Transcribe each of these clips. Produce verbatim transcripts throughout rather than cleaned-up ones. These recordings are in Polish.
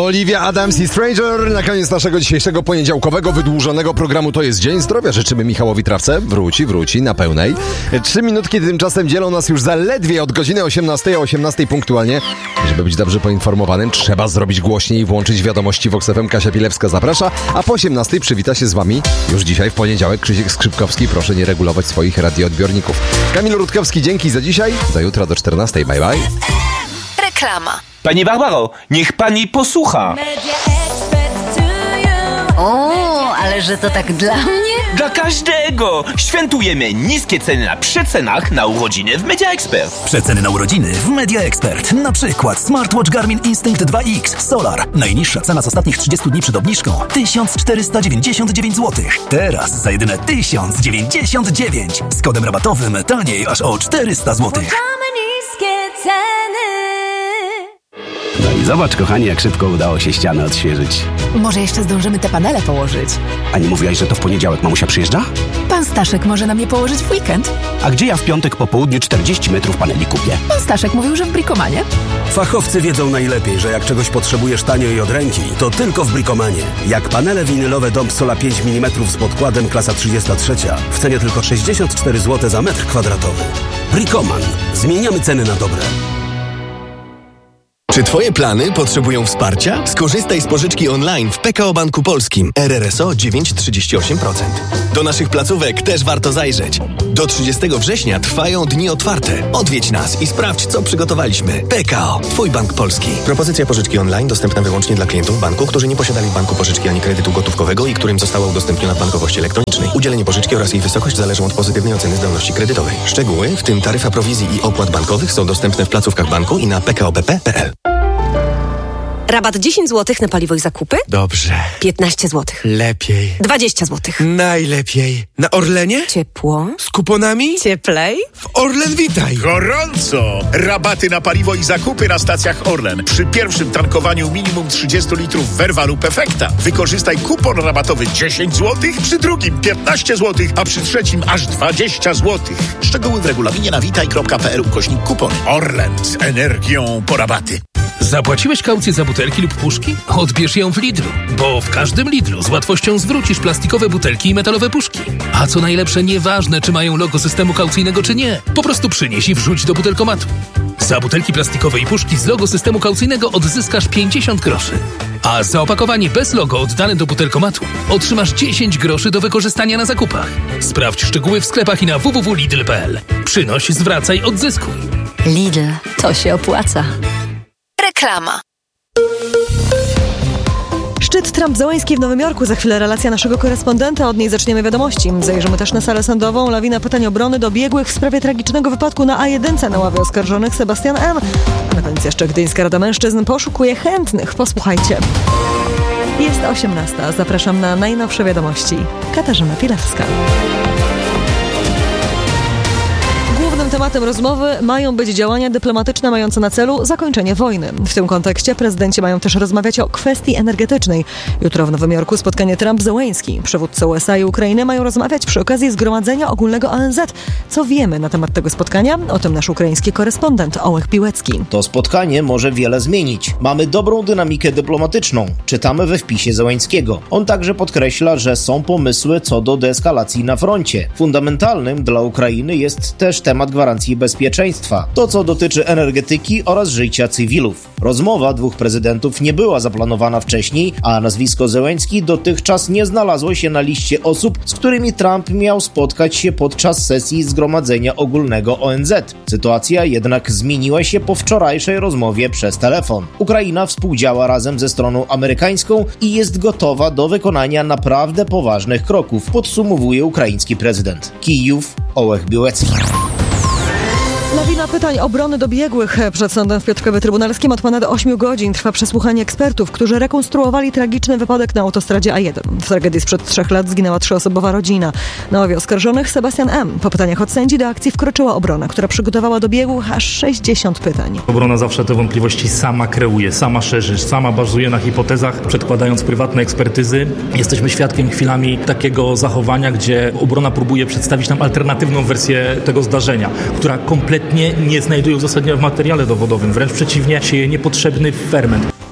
Olivia Adams i Stranger. Na koniec naszego dzisiejszego poniedziałkowego, wydłużonego programu To jest Dzień Zdrowia. Życzymy Michałowi Trawce. Wróci, wróci na pełnej. Trzy minutki tymczasem dzielą nas już zaledwie od godziny osiemnastej, o osiemnastej punktualnie. Żeby być dobrze poinformowanym, trzeba zrobić głośniej i włączyć wiadomości Vox F M. Kasia Pilewska zaprasza, a po osiemnastej przywita się z wami już dzisiaj w poniedziałek Krzysiek Skrzypkowski. Proszę nie regulować swoich radioodbiorników. Kamil Rutkowski, dzięki za dzisiaj. Do jutra do czternastej. Bye bye. Reklama. Pani Barbaro, niech pani posłucha. O, ale że to tak dla mnie? Dla każdego! Świętujemy niskie ceny na przecenach na urodziny w Media Expert. Przeceny na urodziny w Media Expert. Na przykład smartwatch Garmin Instinct dwa X Solar. Najniższa cena z ostatnich trzydziestu dni przed obniżką tysiąc czterysta dziewięćdziesiąt dziewięć złotych. Teraz za jedyne tysiąc dziewięćdziesiąt dziewięć. Z kodem rabatowym taniej aż o czterysta złotych. niskie ceny. No i zobacz, kochani, jak szybko udało się ścianę odświeżyć. Może jeszcze zdążymy te panele położyć. A nie mówiłaś, że to w poniedziałek mamusia przyjeżdża? Pan Staszek może nam je położyć w weekend. A gdzie ja w piątek po południu czterdzieści metrów paneli kupię? Pan Staszek mówił, że w Bricomanie. Fachowcy wiedzą najlepiej, że jak czegoś potrzebujesz tanio i od ręki, to tylko w Bricomanie. Jak panele winylowe Dom Sola pięć milimetrów z podkładem klasa trzydzieści trzy w cenie tylko sześćdziesiąt cztery złote za metr kwadratowy. Bricoman. Zmieniamy ceny na dobre. Czy twoje plany potrzebują wsparcia? Skorzystaj z pożyczki online w P K O Banku Polskim. R R S O dziewięć przecinek trzydzieści osiem procent. Do naszych placówek też warto zajrzeć. Do trzydziestego września trwają dni otwarte. Odwiedź nas i sprawdź, co przygotowaliśmy. P K O. Twój bank polski. Propozycja pożyczki online dostępna wyłącznie dla klientów banku, którzy nie posiadali w banku pożyczki ani kredytu gotówkowego i którym została udostępniona w bankowości elektronicznej. Udzielenie pożyczki oraz jej wysokość zależą od pozytywnej oceny zdolności kredytowej. Szczegóły, w tym taryfa prowizji i opłat bankowych, są dostępne w placówkach banku i na p k o b p kropka p l. Rabat dziesięć złotych na paliwo i zakupy? Dobrze. piętnaście złotych. Lepiej. dwadzieścia złotych. Najlepiej. Na Orlenie? Ciepło. Z kuponami? Cieplej. W Orlen Witaj. Gorąco! Rabaty na paliwo i zakupy na stacjach Orlen. Przy pierwszym tankowaniu minimum trzydzieści litrów w Erwalu Perfekta. Wykorzystaj kupon rabatowy dziesięć złotych, przy drugim piętnaście złotych, a przy trzecim aż dwadzieścia złotych. Szczegóły w regulaminie na witaj kropka p l ukośnik kupon. Orlen z energią po rabaty. Zapłaciłeś kaucję za butelki lub puszki? Odbierz ją w Lidlu, bo w każdym Lidlu z łatwością zwrócisz plastikowe butelki i metalowe puszki. A co najlepsze, nieważne, czy mają logo systemu kaucyjnego, czy nie. Po prostu przynieś i wrzuć do butelkomatu. Za butelki plastikowe i puszki z logo systemu kaucyjnego odzyskasz pięćdziesiąt groszy. A za opakowanie bez logo oddane do butelkomatu otrzymasz dziesięć groszy do wykorzystania na zakupach. Sprawdź szczegóły w sklepach i na w w w kropka lidl kropka p l. Przynoś, zwracaj, odzyskuj. Lidl, to się opłaca. Reklama. Szczyt Trump-Zełenski w Nowym Jorku. Za chwilę relacja naszego korespondenta. Od niej zaczniemy wiadomości. Zajrzymy też na salę sądową. Lawina pytań obrony do biegłych w sprawie tragicznego wypadku na A jeden na ławie oskarżonych Sebastian M. A na koniec jeszcze Gdyńska Rada Mężczyzn poszukuje chętnych. Posłuchajcie. Jest osiemnasta. Zapraszam na najnowsze wiadomości. Katarzyna Pilewska. Głównym tematem rozmowy mają być działania dyplomatyczne mające na celu zakończenie wojny. W tym kontekście prezydenci mają też rozmawiać o kwestii energetycznej. Jutro w Nowym Jorku spotkanie Trump-Zełenski. Przywódcy U S A i Ukrainy mają rozmawiać przy okazji Zgromadzenia Ogólnego O N Z. Co wiemy na temat tego spotkania? O tym nasz ukraiński korespondent Ołech Piłecki. To spotkanie może wiele zmienić. Mamy dobrą dynamikę dyplomatyczną. Czytamy we wpisie Zełenskiego. On także podkreśla, że są pomysły co do deeskalacji na froncie. Fundamentalnym dla Ukrainy jest też temat gwarancji bezpieczeństwa. To, co dotyczy energetyki oraz życia cywilów. Rozmowa dwóch prezydentów nie była zaplanowana wcześniej, a nazwisko Zełenski dotychczas nie znalazło się na liście osób, z którymi Trump miał spotkać się podczas sesji Zgromadzenia Ogólnego O N Z. Sytuacja jednak zmieniła się po wczorajszej rozmowie przez telefon. Ukraina współdziała razem ze stroną amerykańską i jest gotowa do wykonania naprawdę poważnych kroków, podsumowuje ukraiński prezydent. Kijów, Ołech Białecki. Lawina pytań obrony do biegłych. Przed sądem w Piotrkowie Trybunalskim od ponad ośmiu godzin trwa przesłuchanie ekspertów, którzy rekonstruowali tragiczny wypadek na autostradzie A jeden. W tragedii sprzed trzech lat zginęła trzyosobowa rodzina. Na ławie oskarżonych Sebastian M. Po pytaniach od sędzi do akcji wkroczyła obrona, która przygotowała do biegłych aż sześćdziesiąt pytań. Obrona zawsze te wątpliwości sama kreuje, sama szerzy, sama bazuje na hipotezach, przedkładając prywatne ekspertyzy. Jesteśmy świadkiem chwilami takiego zachowania, gdzie obrona próbuje przedstawić nam alternatywną wersję tego zdarzenia, która kompletnie nie znajduje uzasadnienia w materiale dowodowym, wręcz przeciwnie, sieje niepotrzebny ferment.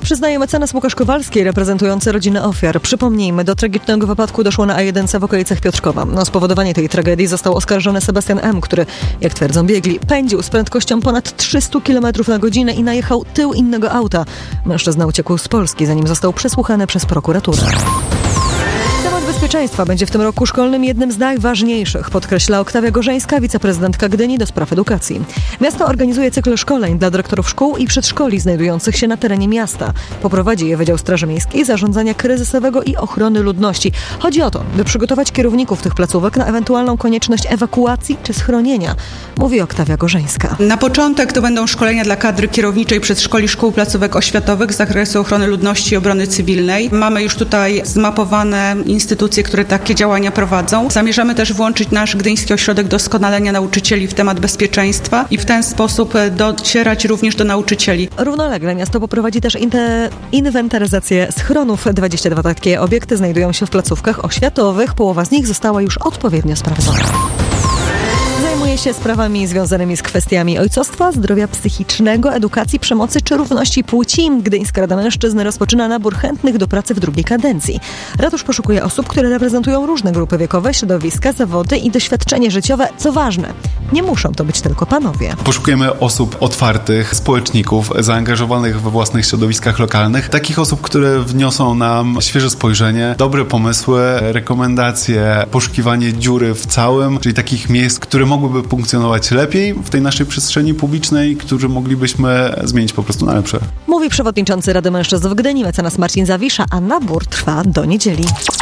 przyznaje mecenas Łukasz Kowalski, reprezentujący rodzinę ofiar. Przypomnijmy, do tragicznego wypadku doszło na A jeden w okolicach Piotrkowa. O spowodowanie tej tragedii został oskarżony Sebastian M., który, jak twierdzą biegli, pędził z prędkością ponad trzysta kilometrów na godzinę i najechał tył innego auta. Mężczyzna uciekł z Polski, zanim został przesłuchany przez prokuraturę. Temat bezpieczeństwa będzie w tym roku szkolnym jednym z najważniejszych, podkreśla Oktawia Gorzeńska, wiceprezydentka Gdyni do spraw edukacji. Miasto organizuje cykl szkoleń dla dyrektorów szkół i przedszkoli znajdujących się na terenie miasta. Poprowadzi je Wydział Straży Miejskiej, Zarządzania Kryzysowego i Ochrony Ludności. Chodzi o to, by przygotować kierowników tych placówek na ewentualną konieczność ewakuacji czy schronienia, mówi Oktawia Gorzeńska. Na początek to będą szkolenia dla kadry kierowniczej przedszkoli, szkół, placówek oświatowych z zakresu ochrony ludności i obrony cywilnej. Mamy już tutaj zmapowane instytucje, które takie działania prowadzą. Zamierzamy też włączyć nasz Gdyński Ośrodek Doskonalenia Nauczycieli w temat bezpieczeństwa i w ten sposób docierać również do nauczycieli. Równolegle miasto poprowadzi też inte- inwentaryzację schronów. dwadzieścia dwa takie obiekty znajdują się w placówkach oświatowych. Połowa z nich została już odpowiednio sprawdzona. Zajmuje się sprawami związanymi z kwestiami ojcostwa, zdrowia psychicznego, edukacji, przemocy czy równości płci. Gdyńska Rada Mężczyzn rozpoczyna nabór chętnych do pracy w drugiej kadencji. Ratusz poszukuje osób, które reprezentują różne grupy wiekowe, środowiska, zawody i doświadczenie życiowe. Co ważne, nie muszą to być tylko panowie. Poszukujemy osób otwartych, społeczników, zaangażowanych we własnych środowiskach lokalnych. Takich osób, które wniosą nam świeże spojrzenie, dobre pomysły, rekomendacje, poszukiwanie dziury w całym, czyli takich miejsc, które mogłyby funkcjonować lepiej w tej naszej przestrzeni publicznej, które moglibyśmy zmienić po prostu na lepsze. Mówi przewodniczący Rady Mężczyzn w Gdyni, mecenas Marcin Zawisza, a nabór trwa do niedzieli.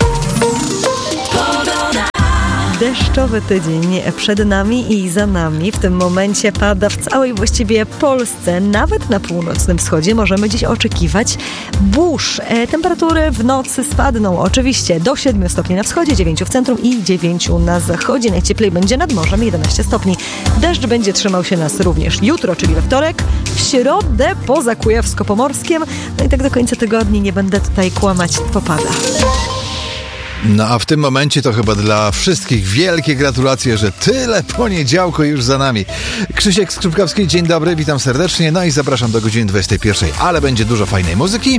Deszczowy tydzień przed nami i za nami. W tym momencie pada w całej właściwie Polsce. Nawet na północnym wschodzie możemy dziś oczekiwać burz. E, temperatury w nocy spadną oczywiście do siedmiu stopni na wschodzie, dziewięciu w centrum i dziewięciu na zachodzie. Najcieplej będzie nad morzem, jedenaście stopni. Deszcz będzie trzymał się nas również jutro, czyli we wtorek, w środę poza Kujawsko-Pomorskiem. No i tak do końca tygodnia, nie będę tutaj kłamać, popada. No a w tym momencie to chyba dla wszystkich wielkie gratulacje, że tyle poniedziałku już za nami. Krzysiek Skrzypkowski, dzień dobry, witam serdecznie, no i zapraszam do godziny dwudziestej pierwszej, ale będzie dużo fajnej muzyki.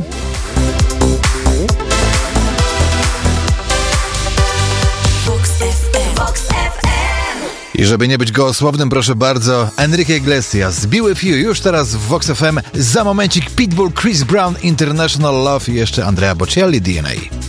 I żeby nie być gołosłownym, proszę bardzo, Enrique Iglesias, Be With You, już teraz w Vox F M, za momencik Pitbull, Chris Brown, International Love i jeszcze Andrea Bocelli, D N A.